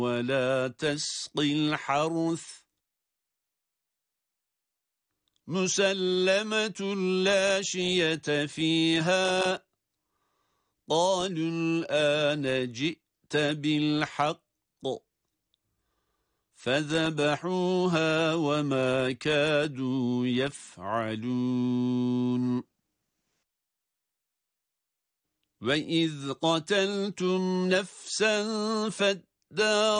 ولا تسقي الحرث مسلمة لا شية فيها قالوا الآن جئت بالحق فذبحوها وما كادوا يفعلون وإذ قتلتم نفسا